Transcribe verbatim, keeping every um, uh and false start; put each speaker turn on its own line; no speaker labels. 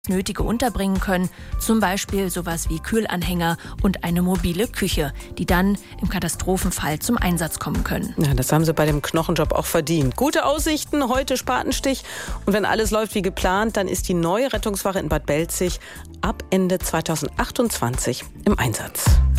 Nötige unterbringen können, zum Beispiel sowas wie Kühlanhänger und eine mobile Küche, die dann im Katastrophenfall zum Einsatz kommen können.
Ja, das haben sie bei dem Knochenjob auch verdient. Gute Aussichten, heute Spatenstich. Und wenn alles läuft wie geplant, dann ist die neue Rettungswache in Bad Belzig ab Ende zweitausendachtundzwanzig im Einsatz.